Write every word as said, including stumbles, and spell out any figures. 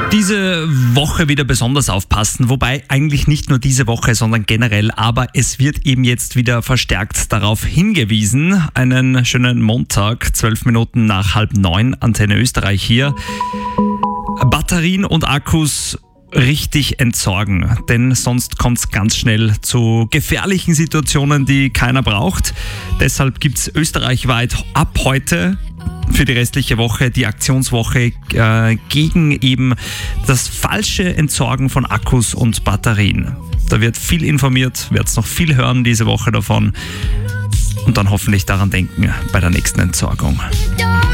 Diese Woche wieder besonders aufpassen, wobei eigentlich nicht nur diese Woche, sondern generell, aber es wird eben jetzt wieder verstärkt darauf hingewiesen. Einen schönen Montag, zwölf Minuten nach halb neun, Antenne Österreich hier. Batterien und Akkus richtig entsorgen, denn sonst kommt es ganz schnell zu gefährlichen Situationen, die keiner braucht. Deshalb gibt es österreichweit ab heute für die restliche Woche die Aktionswoche äh, gegen eben das falsche Entsorgen von Akkus und Batterien. Da wird viel informiert, werdet noch viel hören diese Woche davon und dann hoffentlich daran denken bei der nächsten Entsorgung.